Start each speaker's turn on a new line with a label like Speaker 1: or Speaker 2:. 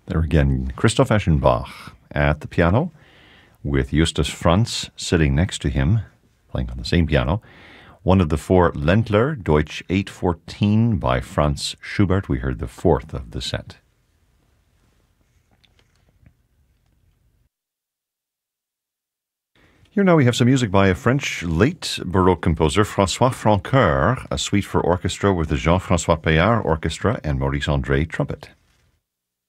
Speaker 1: There again, Christoph Eschenbach at the piano with Justus Franz sitting next to him, playing on the same piano. One of the four Ländler, Deutsch 814 by Franz Schubert. We heard the fourth of the set. Here now we have some music by a French late Baroque composer, François Francoeur, a suite for orchestra with the Jean-François Payard Orchestra and Maurice André trumpet.